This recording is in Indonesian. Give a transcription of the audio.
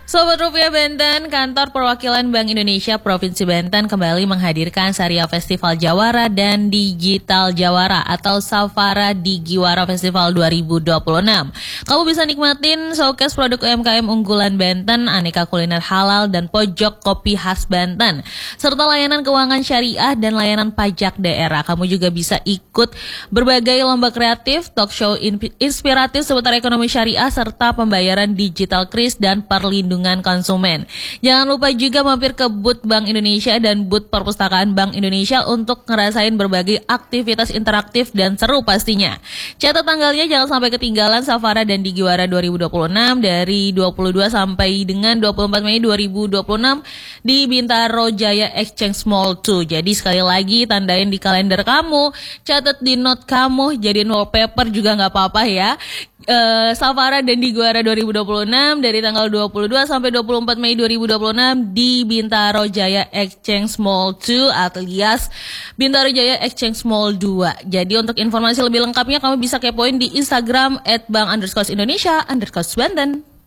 Sobat Rupiah Banten, kantor perwakilan Bank Indonesia Provinsi Banten kembali menghadirkan Syariah Festival Jawara dan Digital Jawara atau Safara Digiwara Festival 2026. Kamu bisa nikmatin showcase produk UMKM unggulan Banten, aneka kuliner halal dan pojok kopi khas Banten, serta layanan keuangan syariah dan layanan pajak daerah. Kamu juga bisa ikut berbagai lomba kreatif, talk show inspiratif seputar ekonomi syariah, serta pembayaran digital kris dan perlindungan konsumen. Jangan lupa juga mampir ke booth Bank Indonesia dan booth Perpustakaan Bank Indonesia untuk ngerasain berbagai aktivitas interaktif dan seru pastinya. Catat tanggalnya jangan sampai ketinggalan Safara dan Digiwara 2026 dari 22 sampai dengan 24 Mei 2026 di Bintaro Jaya Exchange Mall 2. Jadi sekali lagi tandain di kalender kamu, catat di note kamu, jadiin wallpaper juga nggak apa-apa ya. Safara dan Digiwara 2026 dari tanggal 22 sampai 24 Mei 2026 di Bintaro Jaya Exchange Mall 2 alias Bintaro Jaya Exchange Mall 2. Jadi untuk informasi lebih lengkapnya kamu bisa kepoin di Instagram @bank_indonesia_Banten.